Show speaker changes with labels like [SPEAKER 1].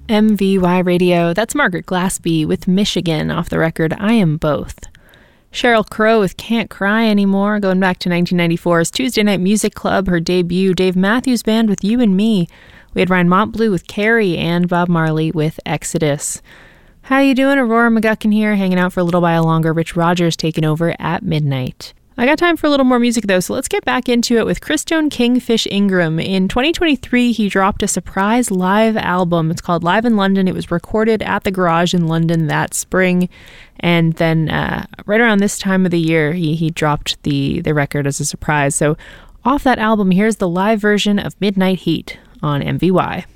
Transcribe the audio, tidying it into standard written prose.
[SPEAKER 1] MVY Radio, that's Margaret Glaspie with Michigan off the record I Am Both. Sheryl Crow with Can't Cry Anymore, going back to 1994's Tuesday Night Music Club, her debut. Dave Matthews Band with You and Me. We had Ryan Montbleu with Carrie and Bob Marley with Exodus. How you doing? Aurora McGuckin here, hanging out for a little while longer. Rich Rogers taking over at midnight. I got time for a little more music though, so let's get back into it with Christone Kingfish Ingram. In 2023, he dropped a surprise live album. It's called Live in London. It was recorded at the Garage in London that spring, and then right around this time of the year, he dropped the record as a surprise. So off that album, here's the live version of Midnight Heat on MVY.